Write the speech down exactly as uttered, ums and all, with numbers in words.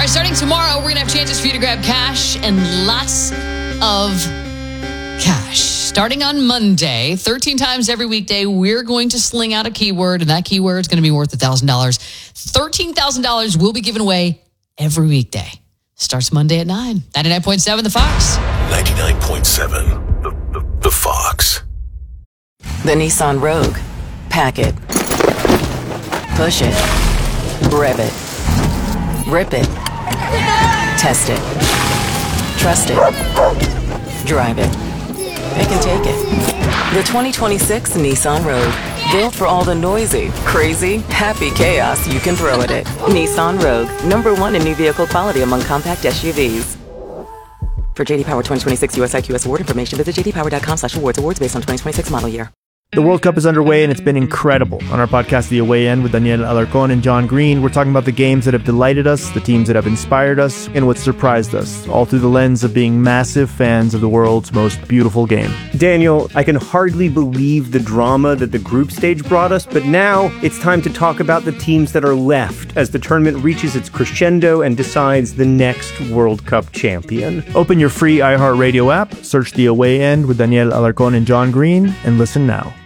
right, starting tomorrow, we're going to have chances for you to grab cash and lots of cash. Starting on Monday, thirteen times every weekday, we're going to sling out a keyword, and that keyword is going to be worth one thousand dollars. thirteen thousand dollars will be given away every weekday. Starts Monday at nine. ninety-nine point seven The Fox. ninety-nine point seven The, the, the Fox. The Nissan Rogue. Pack it. Push it. Rev it. Rip it. Test it. Trust it. Drive it. Pick and take it. The twenty twenty-six Nissan Rogue. Built for all the noisy, crazy, happy chaos you can throw at it. Nissan Rogue. Number one in new vehicle quality among compact S U Vs. For J D Power twenty twenty-six U S I Q S award information, visit j d power dot com slash awards. Awards based on twenty twenty-six model year. The World Cup is underway, and it's been incredible. On our podcast, The Away End, with Daniel Alarcón and John Green, we're talking about the games that have delighted us, the teams that have inspired us, and what surprised us, all through the lens of being massive fans of the world's most beautiful game. Daniel, I can hardly believe the drama that the group stage brought us, but now it's time to talk about the teams that are left as the tournament reaches its crescendo and decides the next World Cup champion. Open your free iHeartRadio app, search The Away End with Daniel Alarcón and John Green, and listen now.